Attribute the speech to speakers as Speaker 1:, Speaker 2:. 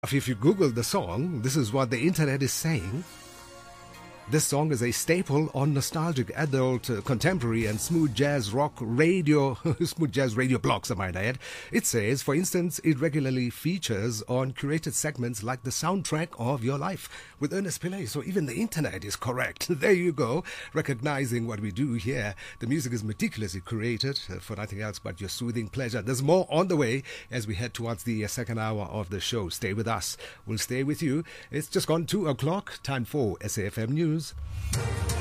Speaker 1: If you Google the song, this is what the internet is saying. This song is a staple on nostalgic, adult, contemporary and smooth jazz rock radio, smooth jazz radio blocks, I might add. It says, for instance, it regularly features on curated segments like the soundtrack of your life with Ernest Pillay. So even the internet is correct. There you go, recognizing what we do here. The music is meticulously curated for nothing else but your soothing pleasure. There's more on the way as we head towards the second hour of the show. Stay with us. We'll stay with you. It's just gone 2 o'clock. Time for SAFM News.